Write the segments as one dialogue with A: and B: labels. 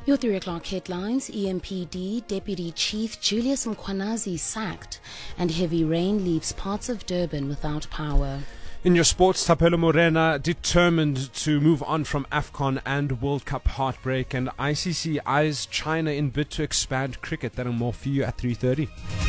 A: Your 3 o'clock headlines: EMPD Deputy Chief Julius Mkhwanazi sacked, and heavy rain leaves parts of Durban without power.
B: In your sports, Thapelo Morena determined to move on from AFCON and World Cup heartbreak, and ICC eyes China in bid to expand cricket. That and more for you at 3:30.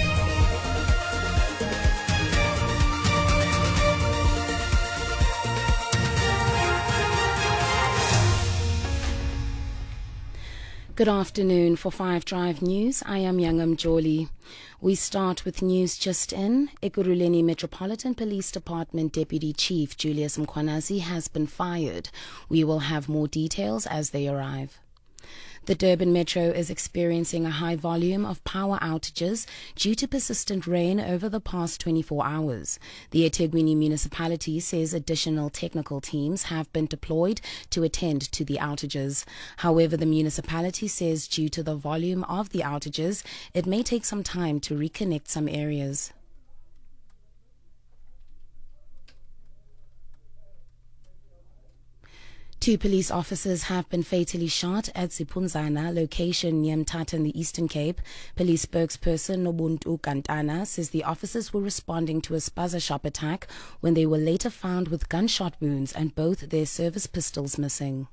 A: Good afternoon. For 5 Drive News, I am Yangam Joli. We start with news just in. Ekurhuleni Metropolitan Police Department Deputy Chief Julius Mkhwanazi has been fired. We will have more details as they arrive. The Durban Metro is experiencing a high volume of power outages due to persistent rain over the past 24 hours. The eThekwini municipality says additional technical teams have been deployed to attend to the outages. However, the municipality says due to the volume of the outages, it may take some time to reconnect some areas. Two police officers have been fatally shot at Zipunzana location near Mthatha in the Eastern Cape. Police spokesperson Nobuntu Kantana says the officers were responding to a spaza shop attack when they were later found with gunshot wounds and both their service pistols missing.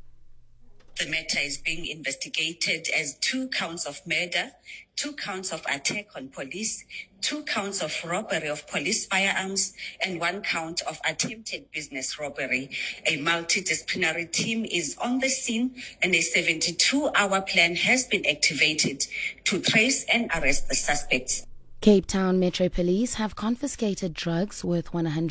C: The matter is being investigated as 2 counts of murder, 2 counts of attack on police, 2 counts of robbery of police firearms, and 1 count of attempted business robbery. A multidisciplinary team is on the scene, and a 72-hour plan has been activated to trace and arrest the suspects.
A: Cape Town Metro Police have confiscated drugs worth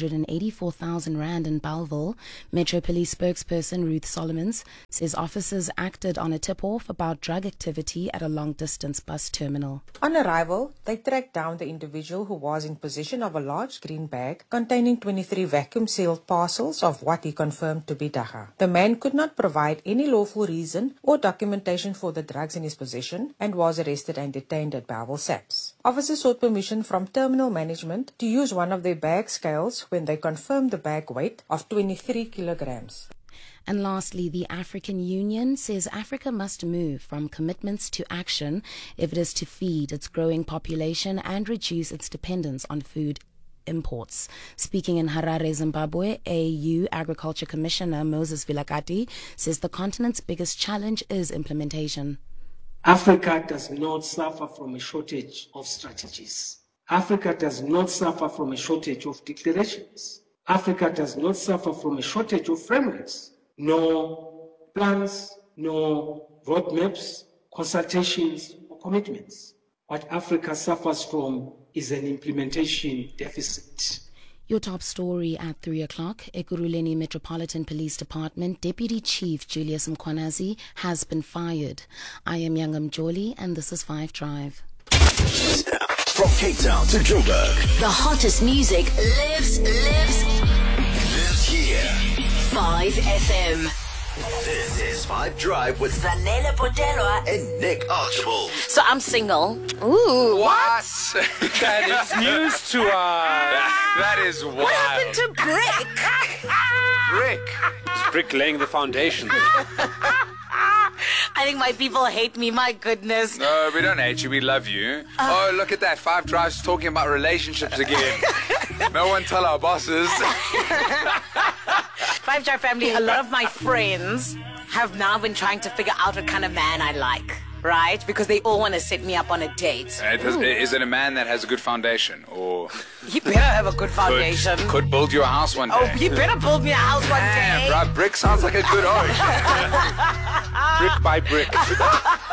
A: 184,000 rand in Bellville. Metro Police spokesperson Ruth Solomons says officers acted on a tip-off about drug activity at a long-distance bus terminal.
D: On arrival, they tracked down the individual who was in possession of a large green bag containing 23 vacuum-sealed parcels of what he confirmed to be dagga. The man could not provide any lawful reason or documentation for the drugs in his possession and was arrested and detained at Bellville SAPS. Officers sought permission from terminal management to use one of their bag scales when they confirmed the bag weight of 23 kilograms.
A: And lastly, the African Union says Africa must move from commitments to action if it is to feed its growing population and reduce its dependence on food imports. Speaking in Harare, Zimbabwe, AU Agriculture Commissioner Moses Vilakati says the continent's biggest challenge is implementation.
E: Africa does not suffer from a shortage of strategies. Africa does not suffer from a shortage of declarations. Africa does not suffer from a shortage of frameworks, no plans, no roadmaps, consultations, or commitments. What Africa suffers from is an implementation deficit.
A: Your top story at 3 o'clock. Ekurhuleni Metropolitan Police Department Deputy Chief Julius Mkhwanazi has been fired. I am Yangam Joli, and this is 5 Drive.
F: From Cape Town to Joburg,
G: the hottest music lives
F: here.
G: 5 FM.
F: This is 5 Drive with Zanele Potelwa and Nick Archibald.
G: So I'm single. Ooh,
H: What? That is news to us. That is wild.
G: what happened to Brick?
H: Brick? Is Brick laying the foundation?
G: I think my people hate me, my goodness.
H: No, we don't hate you. We love you. Oh, look at that. 5 Drives talking about relationships again. No one tell our bosses.
G: 5 Drive family, a lot of my friends have now been trying to figure out what kind of man I like, right? Because they all want to set me up on a date.
H: Is it a man that has a good foundation? Or
G: You better have a good foundation.
H: could build you a house one day?
G: Oh, you better build me a house one day.
H: Damn, bro, brick sounds like a good oak. Brick by brick.